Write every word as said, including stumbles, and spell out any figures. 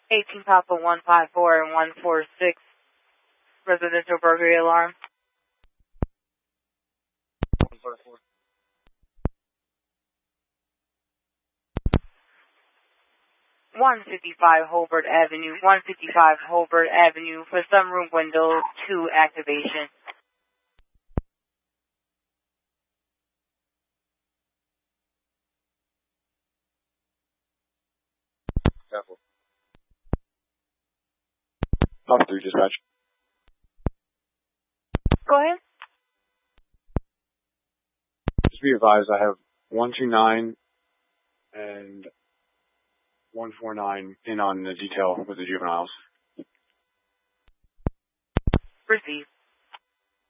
eighteen Papa one five four and one four six, residential burglary alarm. one five four. one fifty-five Holbert Avenue, one fifty-five Holbert Avenue for sunroom window two activation. Careful. Papa three dispatch. Go ahead. Just be advised, I have one two nine and one four nine in on the detail with the juveniles. Receive.